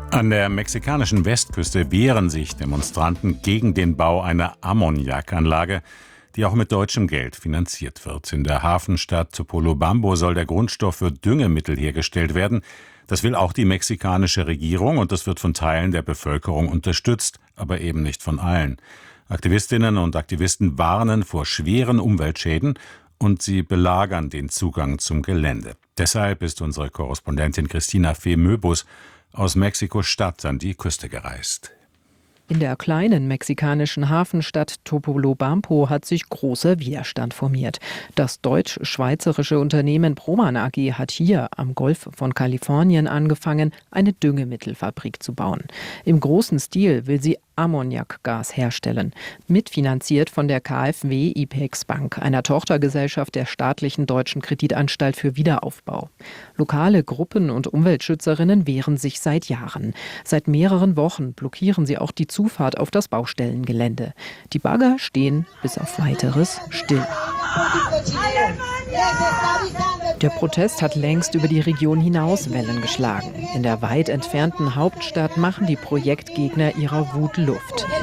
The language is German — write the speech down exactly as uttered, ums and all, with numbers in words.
An der mexikanischen Westküste wehren sich Demonstranten gegen den Bau einer Ammoniakanlage, die auch mit deutschem Geld finanziert wird. In der Hafenstadt Topolobampo soll der Grundstoff für Düngemittel hergestellt werden. Das will auch die mexikanische Regierung und das wird von Teilen der Bevölkerung unterstützt, aber eben nicht von allen. Aktivistinnen und Aktivisten warnen vor schweren Umweltschäden und sie belagern den Zugang zum Gelände. Deshalb ist unsere Korrespondentin Christina Fee-Möbus aus Mexiko-Stadt an die Küste gereist. In der kleinen mexikanischen Hafenstadt Topolobampo hat sich großer Widerstand formiert. Das deutsch-schweizerische Unternehmen Proman A G hat hier am Golf von Kalifornien angefangen, eine Düngemittelfabrik zu bauen. Im großen Stil will sie Ammoniakgas herstellen, mitfinanziert von der K f W Ipex Bank, einer Tochtergesellschaft der staatlichen Deutschen Kreditanstalt für Wiederaufbau. Lokale Gruppen und Umweltschützerinnen wehren sich seit Jahren. Seit mehreren Wochen blockieren sie auch die Zufahrt auf das Baustellengelände. Die Bagger stehen bis auf Weiteres still. Der Protest hat längst über die Region hinaus Wellen geschlagen. In der weit entfernten Hauptstadt machen die Projektgegner ihrer Wut Luft.